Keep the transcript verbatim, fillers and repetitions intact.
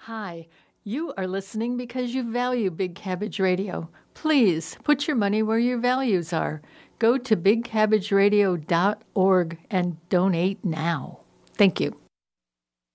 Hi, you are listening because you value Big Cabbage Radio. Please put your money where your values are. Go to big cabbage radio dot org and donate now. Thank you.